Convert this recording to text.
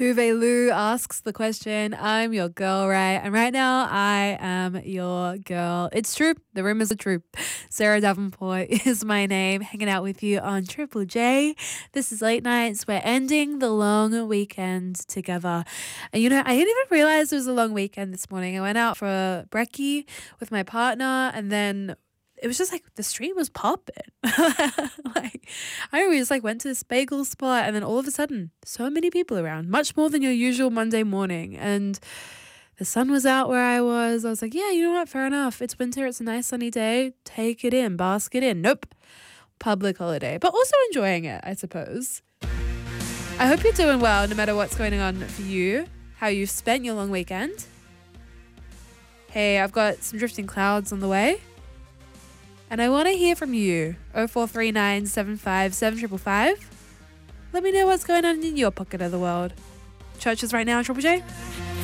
Tuve Lu asks the question, I'm your girl, right? And right now, I am your girl. It's true. The rumors are true. Sarah Davenport is my name, hanging out with you on Triple J. This is Late Nights. We're ending the long weekend together. And I didn't even realize it was a long weekend this morning. I went out for a brekkie with my partner, and then it was just like the street was popping. I always went to this bagel spot, and then all of a sudden, so many people around, much more than your usual Monday morning. And the sun was out where I was. I was like, yeah, you know what? Fair enough. It's winter. It's a nice sunny day. Take it in. Bask it in. Nope. Public holiday, but also enjoying it, I suppose. I hope you're doing well, no matter what's going on for you, how you've spent your long weekend. Hey, I've got some drifting clouds on the way. And I want to hear from you. 0439 75 7555. Let me know what's going on in your pocket of the world. Churches right now, Triple J.